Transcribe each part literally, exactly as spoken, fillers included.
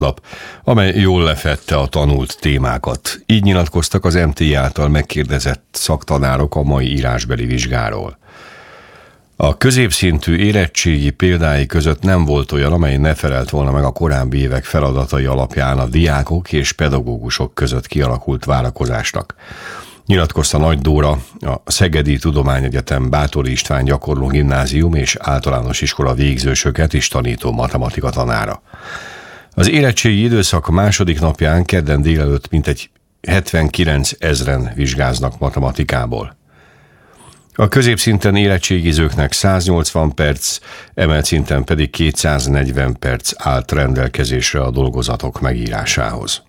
lap, amely jól lefedte a tanult témákat. Így nyilatkoztak az em té i által megkérdezett szaktanárok a mai írásbeli vizsgáról. A középszintű érettségi példái között nem volt olyan, amely ne felelt volna meg a korábbi évek feladatai alapján a diákok és pedagógusok között kialakult várakozásnak. Nyilatkozta Nagy Dóra, a Szegedi Tudományegyetem Báthori István Gyakorló Gimnázium és Általános Iskola végzősöket is tanító matematika tanára. Az érettségi időszak második napján kedden délelőtt mintegy hetvenkilenc ezren vizsgáznak matematikából. A középszinten érettségizőknek száznyolcvan perc, emelt szinten pedig kétszáznegyven perc állt rendelkezésre a dolgozatok megírásához.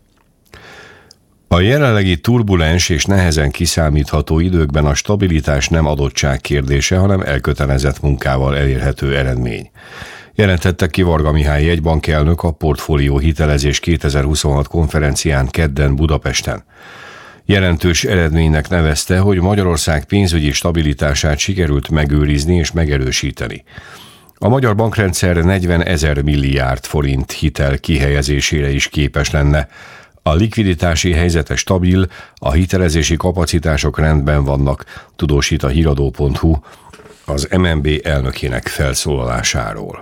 A jelenlegi turbulens és nehezen kiszámítható időkben a stabilitás nem adottság kérdése, hanem elkötelezett munkával elérhető eredmény. Jelentette ki Varga Mihály jegybankelnök a Portfólió Hitelezés kétezer-huszonhat konferencián kedden Budapesten. Jelentős eredménynek nevezte, hogy Magyarország pénzügyi stabilitását sikerült megőrizni és megerősíteni. A magyar bankrendszer negyvenezer milliárd forint hitel kihelyezésére is képes lenne. A likviditási helyzete stabil, a hitelezési kapacitások rendben vannak, tudósít a híradó pont hu az em en bé elnökének felszólalásáról.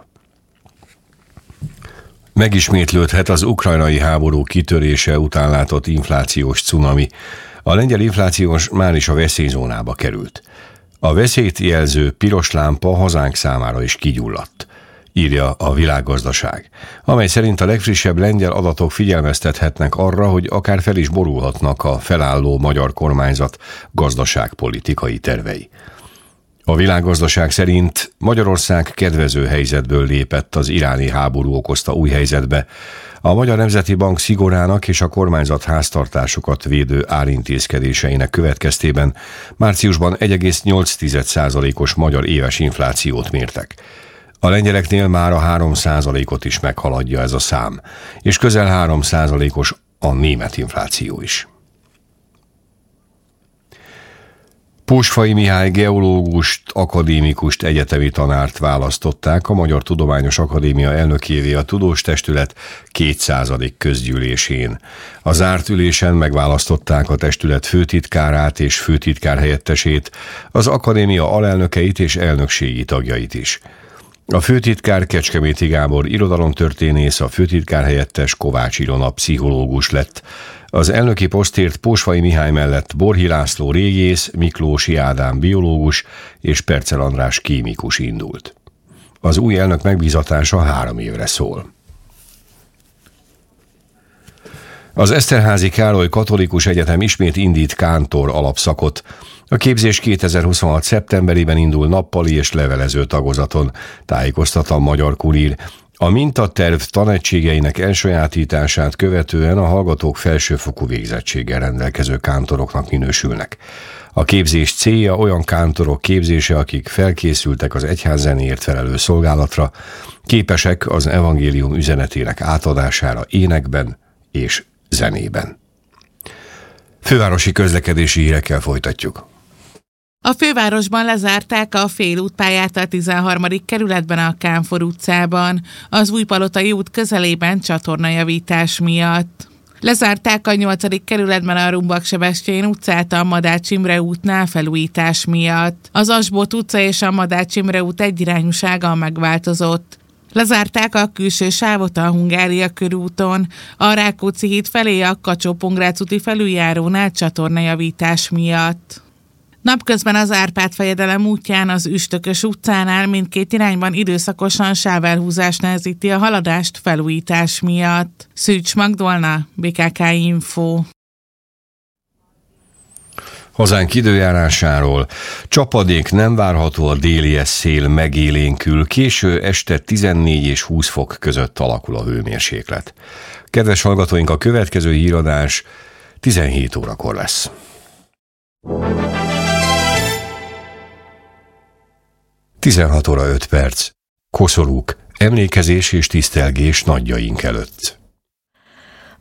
Megismétlődhet az ukrajnai háború kitörése után látott inflációs cunami. A lengyel inflációs már is a veszélyzónába került. A veszélyt jelző piros lámpa hazánk számára is kigyulladt, írja a Világgazdaság, amely szerint a legfrissebb lengyel adatok figyelmeztethetnek arra, hogy akár fel is borulhatnak a felálló magyar kormányzat gazdaságpolitikai tervei. A Világgazdaság szerint Magyarország kedvező helyzetből lépett az iráni háború okozta új helyzetbe. A Magyar Nemzeti Bank szigorának és a kormányzat háztartásokat védő árintézkedéseinek következtében márciusban egy egész nyolc százalékos magyar éves inflációt mértek. A lengyeleknél már a három százalékot is meghaladja ez a szám, és közel három százalékos a német infláció is. Pósfai Mihály geológust, akadémikust, egyetemi tanárt választották a Magyar Tudományos Akadémia elnökévé a Tudós Testület kétszázadik közgyűlésén. A zárt ülésen megválasztották a testület főtitkárát és főtitkár helyettesét, az akadémia alelnökeit és elnökségi tagjait is. A főtitkár Kecskeméti Gábor irodalomtörténész, a főtitkár helyettes Kovács Ilona pszichológus lett. Az elnöki posztért Pósfai Mihály mellett Borhi László régész, Miklósi Ádám biológus és Percel András kémikus indult. Az új elnök megbízatása három évre szól. Az Eszterházy Károly Katolikus Egyetem ismét indít kántor alapszakot. A képzés kétezer-huszonhat szeptemberében indul nappali és levelező tagozaton, tájékoztat a Magyar Kurír. A mintaterv tanegységeinek elsajátítását követően a hallgatók felsőfokú végzettséggel rendelkező kántoroknak minősülnek. A képzés célja olyan kántorok képzése, akik felkészültek az egyházzenéért felelő szolgálatra, képesek az evangélium üzenetének átadására énekben és zenében. Fővárosi közlekedési hírekkel folytatjuk. A fővárosban lezárták a félútpályát a tizenharmadik kerületben a Kánfor utcában, az Újpalotai út közelében csatornajavítás miatt. Lezárták a nyolcadik kerületben a Rumbak-Sebestyén utcát a Madács Imre útnál felújítás miatt. Az Asbot utca és a Madács Imre út egyirányúsága megváltozott. Lezárták a külső sávot a Hungária körúton, a Rákóczi híd felé a Kacsó-Pongrác úti felüljárónál csatornajavítás miatt. Napközben az Árpád-fejedelem útján az Üstökös utcánál mindkét irányban időszakosan sávelhúzás nehezíti a haladást felújítás miatt. Szűcs Magdolna, bé ká ká Info. Hazánk időjárásáról. Csapadék nem várható, a délies szél megélénkül, késő este tizennégy és húsz fok között alakul a hőmérséklet. Kedves hallgatóink, a következő híradás tizenhét órakor lesz. tizenhat óra öt perc. Koszorúk, emlékezés és tisztelgés nagyjaink előtt.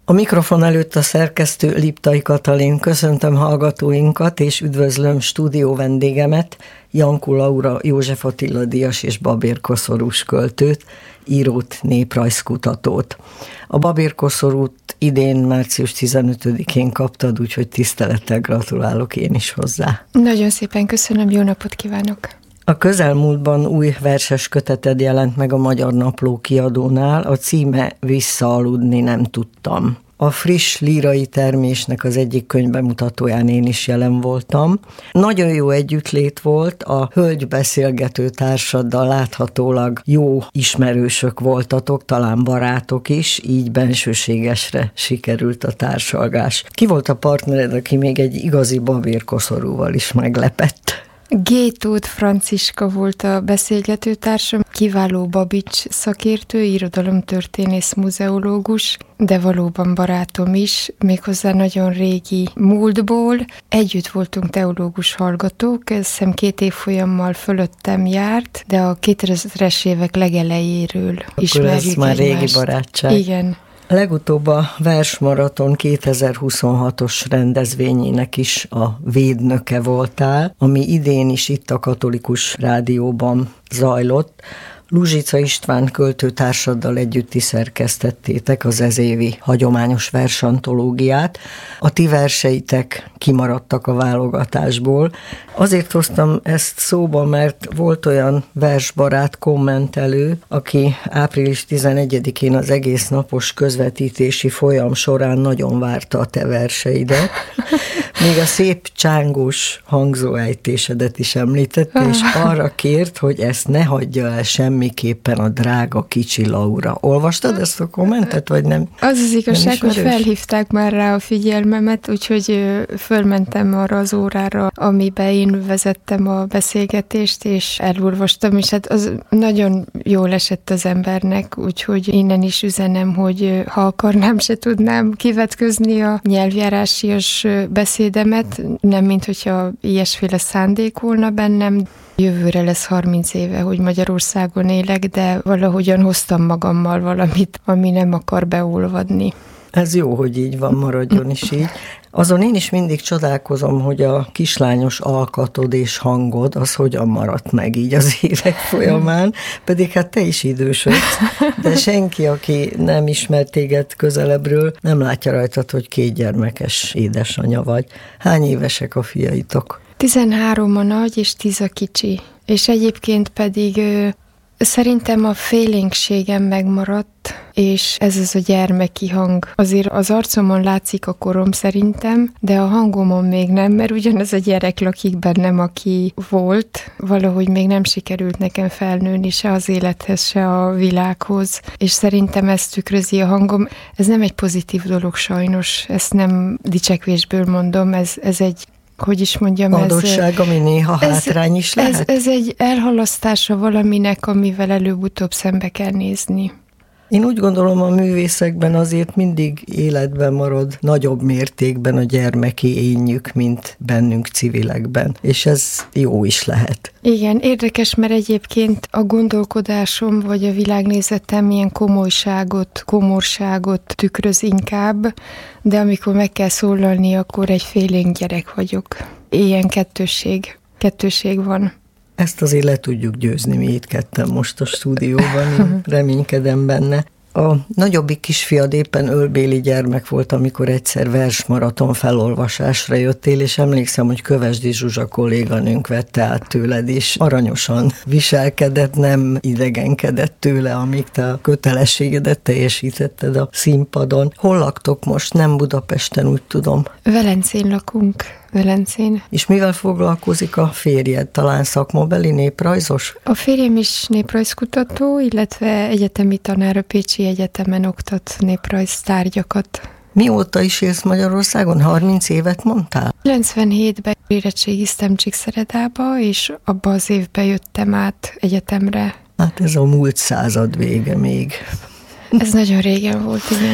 A mikrofon előtt a szerkesztő Liptai Katalin. Köszöntöm hallgatóinkat, és üdvözlöm stúdió vendégemet, Janku Laura József Attila díjas és babérkoszorús költőt, írót, néprajzkutatót. A babérkoszorút idén március tizenötödikén kaptad, úgyhogy tisztelettel gratulálok én is hozzá. Nagyon szépen köszönöm, jó napot kívánok! A közelmúltban új verses köteted jelent meg a Magyar Napló kiadónál, a címe Visszaaludni nem tudtam. A friss lírai termésnek az egyik könyvbemutatóján én is jelen voltam. Nagyon jó együttlét volt, a hölgy beszélgető társaddal láthatólag jó ismerősök voltatok, talán barátok is, így bensőségesre sikerült a társalgás. Ki volt a partnered, aki még egy igazi babérkoszorúval is meglepett? Gétót Franciska volt a beszélgetőtársam, kiváló Babics szakértő, irodalomtörténész, muzeológus, de valóban barátom is, méghozzá nagyon régi múltból. Együtt voltunk teológus hallgatók, azt hiszem két évfolyammal fölöttem járt, de a kétezres évek legelejéről ismerjük egymást. Akkor ez már régi barátság. Igen. Legutóbb a Versmaraton kétezer-huszonhatos rendezvényének is a védnöke voltál, ami idén is itt a Katolikus Rádióban zajlott. Luzsica István költőtársaddal együtt is szerkesztettétek az ezévi hagyományos versantológiát. A ti verseitek kimaradtak a válogatásból. Azért hoztam ezt szóba, mert volt olyan versbarát kommentelő, aki április tizenegyedikén az egész napos közvetítési folyam során nagyon várta a te verseidet. Még a szép csángós hangzóejtésedet is említette, és arra kért, hogy ezt ne hagyja el semmiképpen a drága kicsi Laura. Olvastad ezt a kommentet, vagy nem? Az az igazság, hogy felhívták már rá a figyelmemet, úgyhogy fölmentem arra az órára, amiben én vezettem a beszélgetést, és elolvastam, és hát az nagyon jól esett az embernek, úgyhogy innen is üzenem, hogy ha akarnám, se tudnám kivetközni a nyelvjárásias beszédemet, nem mint hogyha ilyesféle szándék volna bennem. Jövőre lesz harminc éve, hogy Magyarországon élek, de valahogyan hoztam magammal valamit, ami nem akar beolvadni. Ez jó, hogy így van, maradjon is így. Azon én is mindig csodálkozom, hogy a kislányos alkatod és hangod, az hogyan maradt meg így az évek folyamán, pedig hát te is idősödsz, de senki, aki nem ismer téged közelebbről, nem látja rajtad, hogy kétgyermekes édesanya vagy. Hány évesek a fiaitok? tizenhárom a nagy, és tíz a kicsi. És egyébként pedig ö, szerintem a félénkségem megmaradt, és ez az a gyermeki hang. Azért az arcomon látszik a korom szerintem, de a hangomon még nem, mert ugyanaz a gyerek lakik bennem, aki volt. Valahogy még nem sikerült nekem felnőni se az élethez, se a világhoz, és szerintem ezt tükrözi a hangom. Ez nem egy pozitív dolog sajnos, ezt nem dicsekvésből mondom, ez, ez egy hogy is mondjam, adottság, ez, ami néha ez, hátrány is lehet? Ez, ez egy elhalasztása valaminek, amivel előbb-utóbb szembe kell nézni. Én úgy gondolom, a művészekben azért mindig életben marad nagyobb mértékben a gyermeki énjük, mint bennünk civilekben, és ez jó is lehet. Igen, érdekes, mert egyébként a gondolkodásom vagy a világnézetem ilyen komolyságot, komorságot tükröz inkább, de amikor meg kell szólalni, akkor egy félénk gyerek vagyok. Ilyen kettősség, kettősség van. Ezt azért le tudjuk győzni mi itt ketten most a stúdióban, én reménykedem benne. A nagyobbik kisfiad éppen ölbéli gyermek volt, amikor egyszer versmaraton felolvasásra jöttél, és emlékszem, hogy Kövesdi Zsuzsa kolléganőnk vette át tőled, és aranyosan viselkedett, nem idegenkedett tőle, amíg te a kötelességedet teljesítetted a színpadon. Hol laktok most? Nem Budapesten, úgy tudom. Velencén lakunk. Velencén. És mivel foglalkozik a férjed? Talán szakmabeli néprajzos? A férjem is néprajzkutató, illetve egyetemi tanár, a Pécsi Egyetemen oktat néprajztárgyakat. Mióta is élsz Magyarországon? harminc évet mondtál? kilencvenhétben érettségiztem Csíkszeredába, és abba az évben jöttem át egyetemre. Hát ez a múlt század vége még. Ez nagyon régen volt, igen.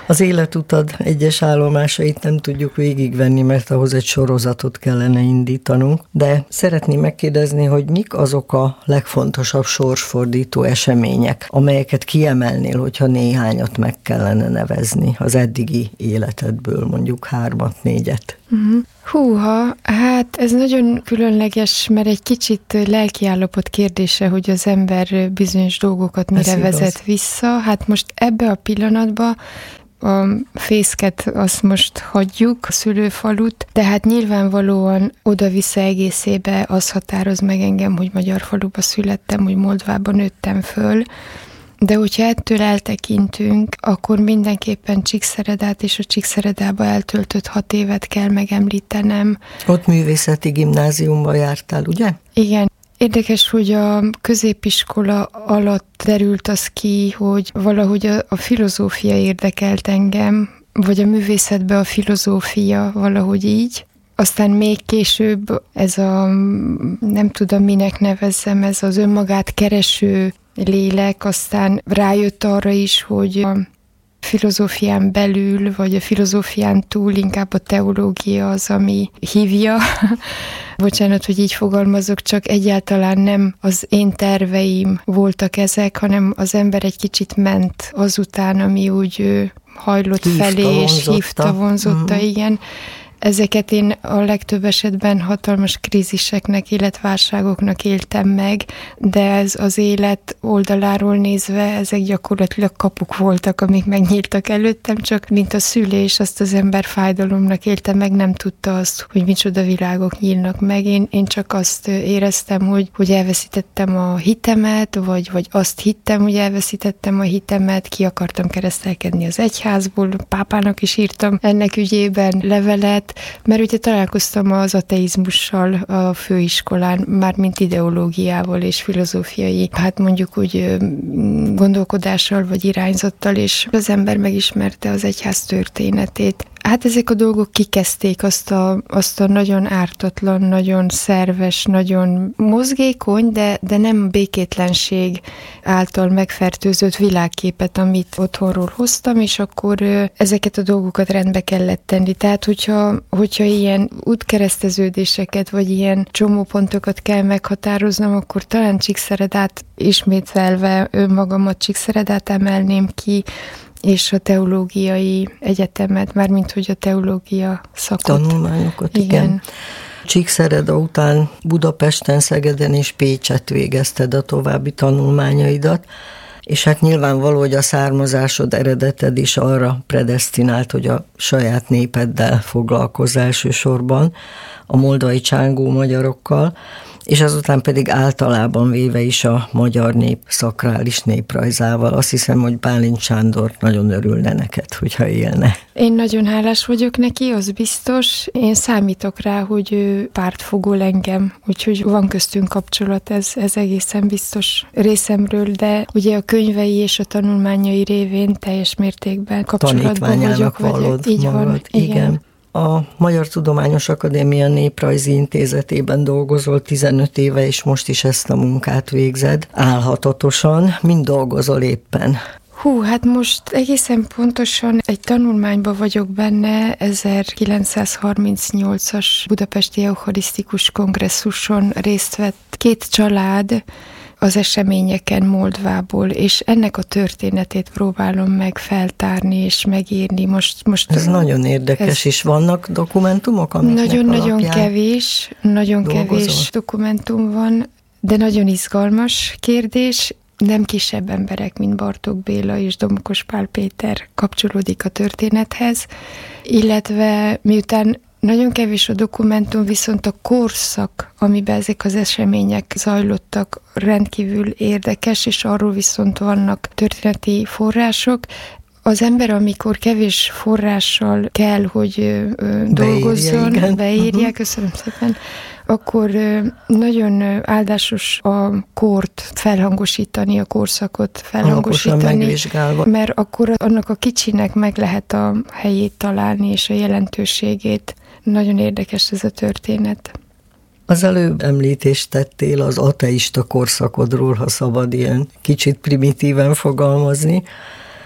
Az életutad egyes állomásait nem tudjuk végigvenni, mert ahhoz egy sorozatot kellene indítanunk, de szeretném megkérdezni, hogy mik azok a legfontosabb sorsfordító események, amelyeket kiemelnél, hogyha néhányat meg kellene nevezni az eddigi életedből, mondjuk hármat, négyet. Uh-huh. Húha, hát ez nagyon különleges, mert egy kicsit lelkiállapot kérdése, hogy az ember bizonyos dolgokat mire vezet vissza. Hát most ebbe a pillanatban a fészket azt most hagyjuk, a szülőfalut, de hát nyilvánvalóan oda-vissza egészébe az határoz meg engem, hogy magyar faluba születtem, hogy Moldvában nőttem föl, de hogyha ettől eltekintünk, akkor mindenképpen Csíkszeredát és a Csíkszeredába eltöltött hat évet kell megemlítenem. Ott művészeti gimnáziumba jártál, ugye? Igen. Érdekes, hogy a középiskola alatt derült az ki, hogy valahogy a, a filozófia érdekelt engem, vagy a művészetbe a filozófia, valahogy így. Aztán még később ez a, nem tudom minek nevezzem, ez az önmagát kereső lélek, aztán rájött arra is, hogy a filozófián belül, vagy a filozófián túl inkább a teológia az, ami hívja. Bocsánat, hogy így fogalmazok, csak egyáltalán nem az én terveim voltak ezek, hanem az ember egy kicsit ment azután, ami úgy hajlott hívta, felé, és vonzotta. hívta, vonzotta, mm. igen. Ezeket én a legtöbb esetben hatalmas kríziseknek, életválságoknak éltem meg, de ez az élet oldaláról nézve, ezek gyakorlatilag kapuk voltak, amik megnyíltak előttem, csak mint a szülés, azt az ember fájdalomnak élte meg, nem tudta azt, hogy micsoda világok nyílnak meg. Én, én csak azt éreztem, hogy, hogy elveszítettem a hitemet, vagy, vagy azt hittem, hogy elveszítettem a hitemet, ki akartam keresztelkedni az egyházból, pápának is írtam ennek ügyében levelet, mert ugye találkoztam az ateizmussal a főiskolán, már mint ideológiával és filozófiai, hát mondjuk úgy gondolkodással vagy irányzattal, és az ember megismerte az egyház történetét. Hát ezek a dolgok kikezdték azt a, azt a nagyon ártatlan, nagyon szerves, nagyon mozgékony, de, de nem békétlenség által megfertőzött világképet, amit otthonról hoztam, és akkor ezeket a dolgokat rendbe kellett tenni. Tehát, hogyha, hogyha ilyen útkereszteződéseket, vagy ilyen csomópontokat kell meghatároznom, akkor talán Csíkszeredát ismételve önmagamat Csíkszeredát emelném ki, és a teológiai egyetemet, mármint hogy a teológia szakot. Tanulmányokat, igen. igen. Csíkszereda után Budapesten, Szegeden és Pécset végezted a további tanulmányaidat, és hát nyilvánvaló, hogy a származásod, eredeted is arra predesztinált, hogy a saját népeddel foglalkozz elsősorban, a moldvai csángó magyarokkal, és azután pedig általában véve is a magyar nép szakrális néprajzával. Azt hiszem, hogy Bálint Sándor nagyon örülne neked, hogyha élne. Én nagyon hálás vagyok neki, az biztos. Én számítok rá, hogy ő pártfogol engem, úgyhogy van köztünk kapcsolat, ez, ez egészen biztos részemről, de ugye a könyvei és a tanulmányai révén teljes mértékben kapcsolatban vagyok. Vallod így magad. van, igen. igen. A Magyar Tudományos Akadémia Néprajzi Intézetében dolgozol tizenöt éve, és most is ezt a munkát végzed álhatatosan. Mind dolgozol éppen? Hú, hát most egészen pontosan egy tanulmányban vagyok benne, ezerkilencszázharmincnyolcas Budapesti Eucharisztikus Kongresszuson részt vett két család az eseményeken Moldvából, és ennek a történetét próbálom meg feltárni és megírni. Most, most ez nagyon érdekes, ez is vannak dokumentumok, amiknek nagyon-nagyon kevés, nagyon dolgozol. Kevés dokumentum van, de nagyon izgalmas kérdés. Nem kisebb emberek, mint Bartók Béla és Domokos Pál Péter kapcsolódik a történethez, illetve miután nagyon kevés a dokumentum, viszont a korszak, amiben ezek az események zajlottak, rendkívül érdekes, és arról viszont vannak történeti források. Az ember, amikor kevés forrással kell, hogy dolgozzon, beírja, beírja uh-huh. köszönöm szépen, akkor nagyon áldásos a kort felhangosítani, a korszakot felhangosítani, mert akkor annak a kicsinek meg lehet a helyét találni, és a jelentőségét. Nagyon érdekes ez a történet. Az előbb említést tettél az ateista korszakodról, ha szabad ilyen kicsit primitíven fogalmazni.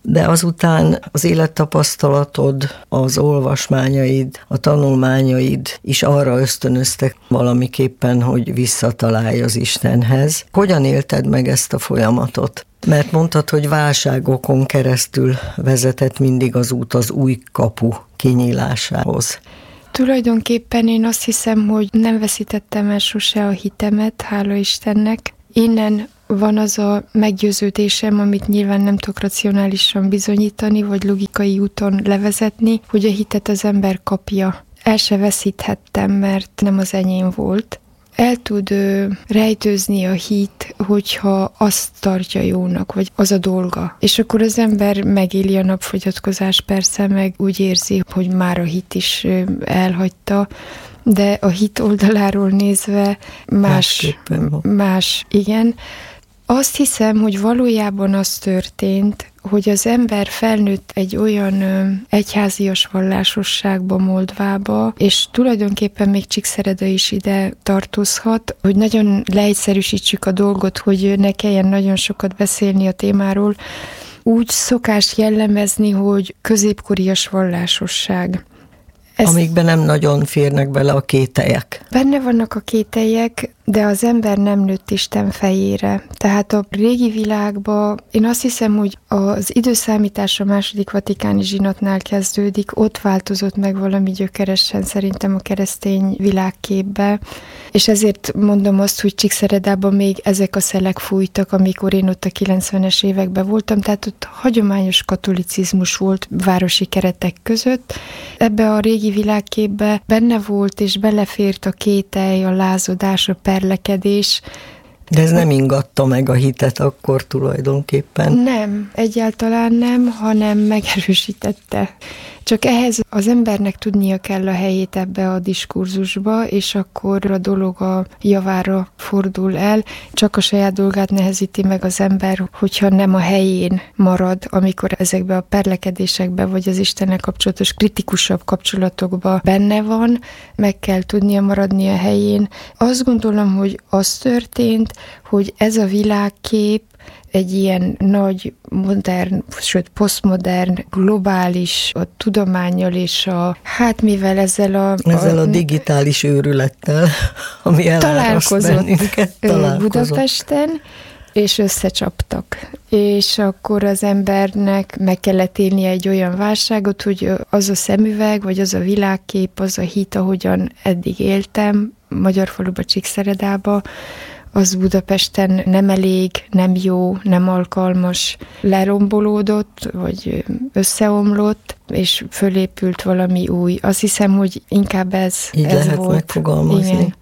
de azután az élettapasztalatod, az olvasmányaid, a tanulmányaid is arra ösztönöztek valamiképpen, hogy visszatalálj az Istenhez. Hogyan élted meg ezt a folyamatot? Mert mondtad, hogy válságokon keresztül vezetett mindig az út az új kapu kinyílásához. Tulajdonképpen én azt hiszem, hogy nem veszítettem el sose a hitemet, hála Istennek. Innen van az a meggyőződésem, amit nyilván nem tudok racionálisan bizonyítani, vagy logikai úton levezetni, hogy a hitet az ember kapja. El se veszíthettem, mert nem az enyém volt. El tud ö, rejtőzni a hit, hogyha azt tartja jónak, vagy az a dolga. És akkor az ember megéli a napfogyatkozás, persze, meg úgy érzi, hogy már a hit is ö, elhagyta, de a hit oldaláról nézve más, más, igen. Azt hiszem, hogy valójában az történt, hogy az ember felnőtt egy olyan ö, egyházias vallásosságba, Moldvába, és tulajdonképpen még Csíkszereda is ide tartozhat, hogy nagyon leegyszerűsítsük a dolgot, hogy ne kelljen nagyon sokat beszélni a témáról. Úgy szokás jellemezni, hogy középkorias vallásosság. Ez amikben nem nagyon férnek bele a kételyek. Benne vannak a kételyek, de az ember nem nőtt Isten fejére. Tehát a régi világban én azt hiszem, hogy az időszámítás a második vatikáni zsinatnál kezdődik, ott változott meg valami gyökeresen szerintem a keresztény világképbe, és ezért mondom azt, hogy Csíkszeredában még ezek a szelek fújtak, amikor én ott a kilencvenes években voltam, tehát ott hagyományos katolicizmus volt városi keretek között. Ebbe a régi világképbe benne volt és belefért a kételj, a lázadás, a perlekedés. De ez nem ingatta meg a hitet akkor tulajdonképpen? Nem, egyáltalán nem, hanem megerősítette. Csak ehhez az embernek tudnia kell a helyét ebbe a diskurzusba, és akkor a dolog a javára fordul el. Csak a saját dolgát nehezíti meg az ember, hogyha nem a helyén marad, amikor ezekbe a perlekedésekbe, vagy az Istennel kapcsolatos kritikusabb kapcsolatokba benne van, meg kell tudnia maradni a helyén. Azt gondolom, hogy az történt, hogy ez a világkép egy ilyen nagy, modern, sőt posztmodern, globális, a tudománnyal és a, hát mivel ezzel a... Ezzel a, a digitális őrülettel, ami eláraszt bennünket. Találkozott Budapesten, és összecsaptak. És akkor az embernek meg kellett élnie egy olyan válságot, hogy az a szemüveg, vagy az a világkép, az a hit, ahogyan eddig éltem, Magyarfaluba, Csíkszeredába, az Budapesten nem elég, nem jó, nem alkalmas, lerombolódott, vagy összeomlott, és fölépült valami új. Azt hiszem, hogy inkább ez, Így ez lehet volt. megfogalmazni. Igen.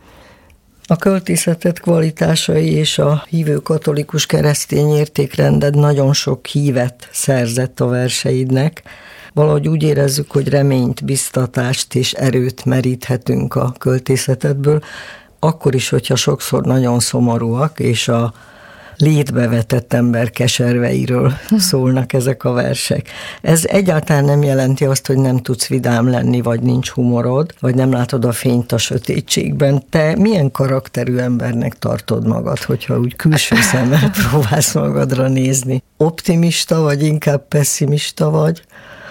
A költészetet kvalitásai és a hívő katolikus keresztény értékrended nagyon sok hívet szerzett a verseidnek. Valahogy úgy érezzük, hogy reményt, biztatást és erőt meríthetünk a költészetedből, akkor is, hogyha sokszor nagyon szomorúak, és a létbe vetett ember keserveiről szólnak ezek a versek. Ez egyáltalán nem jelenti azt, hogy nem tudsz vidám lenni, vagy nincs humorod, vagy nem látod a fényt a sötétségben. Te milyen karakterű embernek tartod magad, hogyha úgy külső szemmel próbálsz magadra nézni? Optimista, vagy inkább pessimista vagy?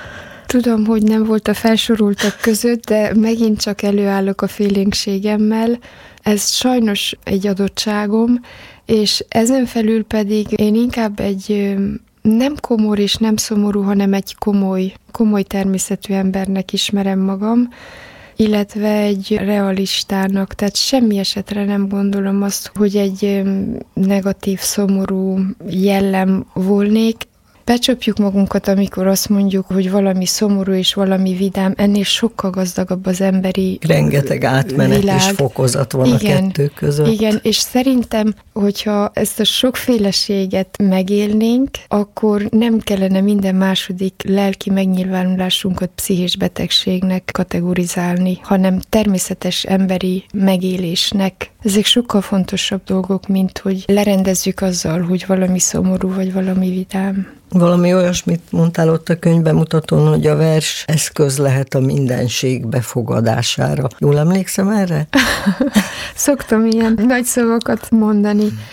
Tudom, hogy nem volt a felsoroltak között, de megint csak előállok a félénkségemmel. Ez sajnos egy adottságom, és ezen felül pedig én inkább egy nem komor és nem szomorú, hanem egy komoly, komoly természetű embernek ismerem magam, illetve egy realistának, tehát semmi esetre nem gondolom azt, hogy egy negatív, szomorú jellem volnék. Becsapjuk magunkat, amikor azt mondjuk, hogy valami szomorú és valami vidám, ennél sokkal gazdagabb az emberi rengeteg átmenet világ. És fokozat van igen, a kettő között. Igen, és szerintem, hogyha ezt a sokféleséget megélnénk, akkor nem kellene minden második lelki megnyilvánulásunkat pszichés betegségnek kategorizálni, hanem természetes emberi megélésnek. Ezek sokkal fontosabb dolgok, mint hogy lerendezzük azzal, hogy valami szomorú, vagy valami vidám. Valami olyasmit mondtál ott a könyvbemutatón, hogy a vers eszköz lehet a mindenség befogadására. Jól emlékszem erre? Szoktam ilyen nagy szavakat mondani.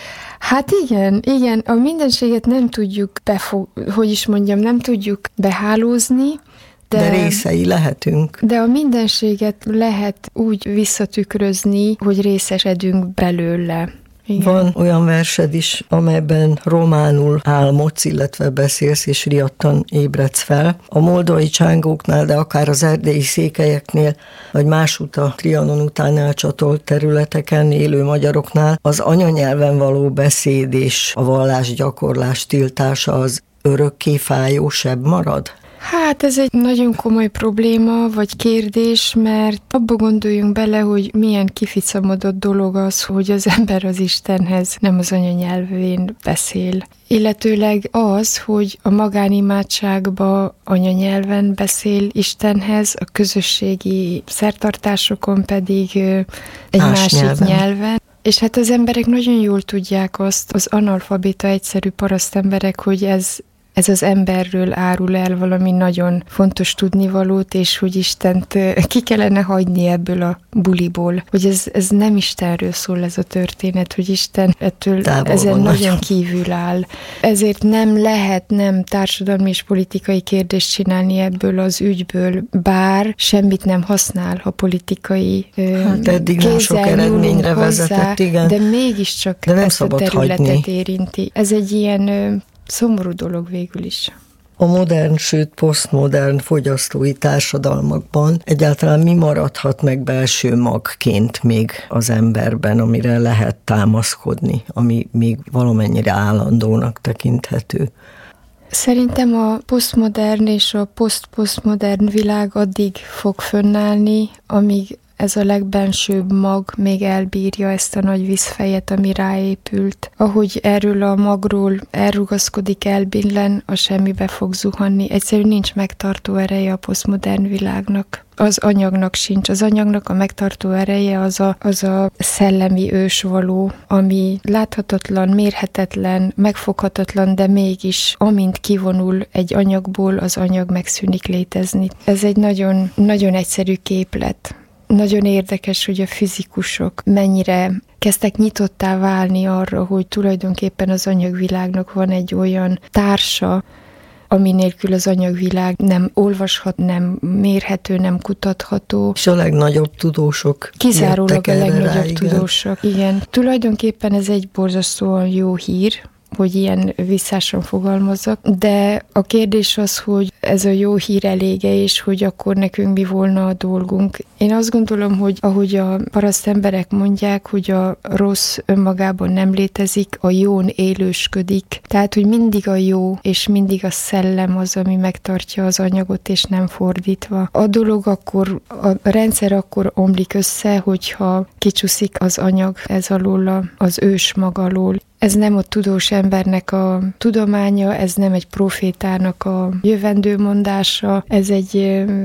Hát igen, igen, a mindenséget nem tudjuk befog, hogy is mondjam, nem tudjuk behálózni, De, de részei lehetünk. De a mindenséget lehet úgy visszatükrözni, hogy részesedünk belőle. Igen. Van olyan versed is, amelyben románul álmodsz, illetve beszélsz, és riadtan ébredsz fel. A moldvai csángóknál, de akár az erdélyi székelyeknél, vagy másút a Trianon után elcsatolt területeken élő magyaroknál az anyanyelven való beszéd és a vallásgyakorlás tiltása az örökké fájósebb marad? Hát ez egy nagyon komoly probléma, vagy kérdés, mert abba gondoljunk bele, hogy milyen kificamodott dolog az, hogy az ember az Istenhez nem az anyanyelvén beszél. Illetőleg az, hogy a magánimádságba anyanyelven beszél Istenhez, a közösségi szertartásokon pedig egy Más másik nyelven. nyelven. És hát az emberek nagyon jól tudják azt, az analfabéta egyszerű parasztemberek, hogy ez Ez az emberről árul el valami nagyon fontos tudnivalót, és hogy Istent ki kellene hagyni ebből a buliból. Hogy ez, ez nem Istenről szól ez a történet, hogy Isten ettől Távol ezen nagyon, nagyon kívül áll. Ezért nem lehet nem társadalmi és politikai kérdést csinálni ebből az ügyből, bár semmit nem használ a politikai hát eddig nem sok eredményre hozzá, vezetett, igen. De mégiscsak de ezt a területet hagyni. Érinti. Ez egy ilyen szomorú dolog végül is. A modern, sőt posztmodern fogyasztói társadalmakban egyáltalán mi maradhat meg belső magként még az emberben, amire lehet támaszkodni, ami még valamennyire állandónak tekinthető? Szerintem a posztmodern és a poszt-posztmodern világ addig fog fönnállni, amíg ez a legbensőbb mag még elbírja ezt a nagy vízfejet, ami ráépült. Ahogy erről a magról elrugaszkodik, elbillen, a semmibe fog zuhanni. Egyszerűen nincs megtartó ereje a posztmodern világnak. Az anyagnak sincs. Az anyagnak a megtartó ereje az a, az a szellemi ősvaló, ami láthatatlan, mérhetetlen, megfoghatatlan, de mégis amint kivonul egy anyagból, az anyag megszűnik létezni. Ez egy nagyon, nagyon egyszerű képlet. Nagyon érdekes, hogy a fizikusok mennyire kezdtek nyitottá válni arra, hogy tulajdonképpen az anyagvilágnak van egy olyan társa, ami nélkül az anyagvilág nem olvashat, nem mérhető, nem kutatható. És a legnagyobb tudósok Kizárólag a legnagyobb rá, tudósok, igen. igen. Tulajdonképpen ez egy borzasztóan jó hír, hogy ilyen visszásan fogalmazzak, de a kérdés az, hogy ez a jó hír elége, és hogy akkor nekünk mi volna a dolgunk. Én azt gondolom, hogy ahogy a paraszt emberek mondják, hogy a rossz önmagában nem létezik, a jón élősködik. Tehát, hogy mindig a jó, és mindig a szellem az, ami megtartja az anyagot, és nem fordítva. A dolog akkor, a rendszer akkor omlik össze, hogyha kicsúszik az anyag ez alól, az ős mag alól. Ez nem a tudós embernek a tudománya, ez nem egy profétának a jövendőmondása, ez egy ö,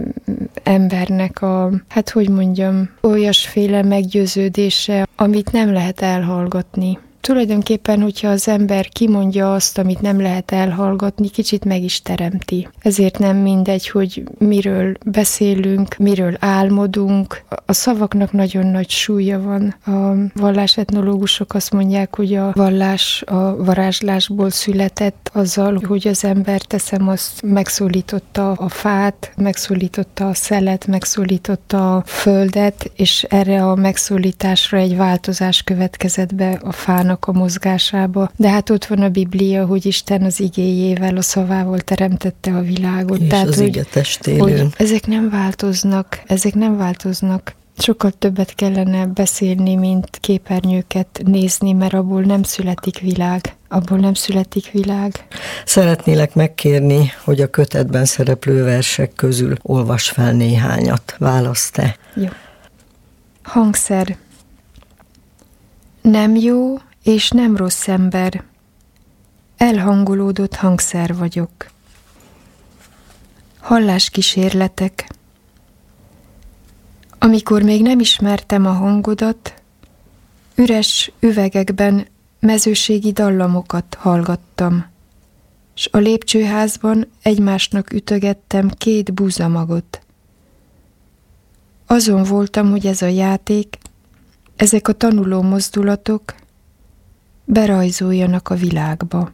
embernek a, hát hogy mondjam, olyasféle meggyőződése, amit nem lehet elhallgatni. Tulajdonképpen, hogyha az ember kimondja azt, amit nem lehet elhallgatni, kicsit meg is teremti. Ezért nem mindegy, hogy miről beszélünk, miről álmodunk. A szavaknak nagyon nagy súlya van. A vallásetnológusok azt mondják, hogy a vallás a varázslásból született azzal, hogy az ember, teszem azt, megszólította a fát, megszólította a szelet, megszólította a földet, és erre a megszólításra egy változás következett be a fának a mozgásába. De hát ott van a Biblia, hogy Isten az igéjével, a szavával teremtette a világot. És Tehát, az hogy, ige testélőn. Ezek nem változnak, ezek nem változnak. Sokkal többet kellene beszélni, mint képernyőket nézni, mert abból nem születik világ. Abból nem születik világ. Szeretnélek megkérni, hogy a kötetben szereplő versek közül olvas fel néhányat. Válasz te. Jó. Hangszer. Nem jó és nem rossz ember. Elhangolódott hangszer vagyok. Halláskísérletek. Amikor még nem ismertem a hangodat, üres üvegekben mezőségi dallamokat hallgattam, s a lépcsőházban egymásnak ütögettem két búzamagot. Azon voltam, hogy ez a játék, ezek a tanuló mozdulatok berajzoljanak a világba.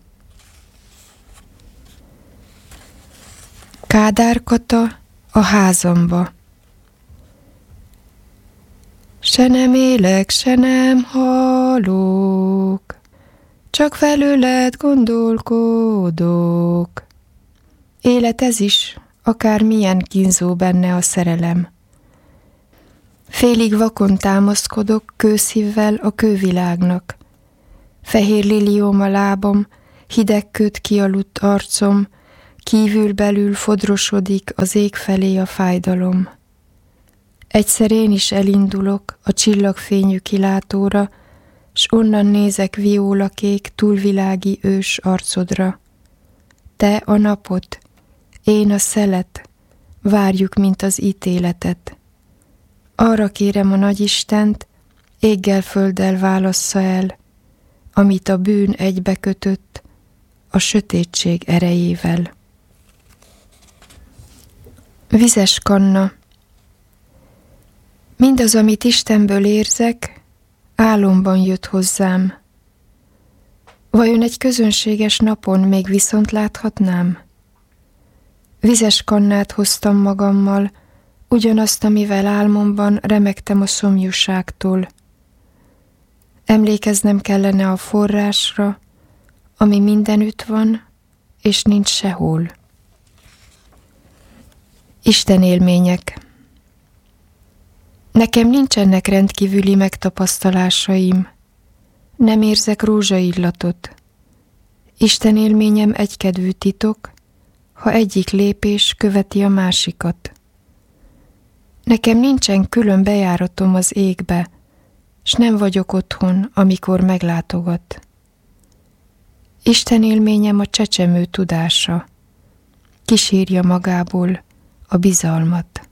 Kádár Kata a házamba. Se nem élek, se nem halok, csak felőled gondolkodok. Élet ez is, akár milyen kínzó benne a szerelem. Félig vakon támaszkodok kőszívvel a kővilágnak. Fehér lilióm a lábam, hideg köt kialudt arcom, kívül-belül fodrosodik az ég felé a fájdalom. Egyszer én is elindulok a csillagfényű kilátóra, s onnan nézek viólakék túlvilági ős arcodra. Te a napot, én a szelet, várjuk, mint az ítéletet. Arra kérem a nagyistent, éggel földdel válassza el, amit a bűn egybekötött a sötétség erejével. Vizes kanna. Mindaz, amit Istenből érzek, álomban jött hozzám. Vajon egy közönséges napon még viszont láthatnám? Vizes kannát hoztam magammal, ugyanazt, amivel álmomban remegtem a szomjúságtól. Emlékeznem kellene a forrásra, ami mindenütt van, és nincs sehol. Isten élmények. Nekem nincsenek rendkívüli megtapasztalásaim. Nem érzek rózsaillatot. Isten élményem egykedvű titok, ha egyik lépés követi a másikat. Nekem nincsen külön bejáratom az égbe, s nem vagyok otthon, amikor meglátogat. Isten élményem a csecsemő tudása, kísírja magából a bizalmat.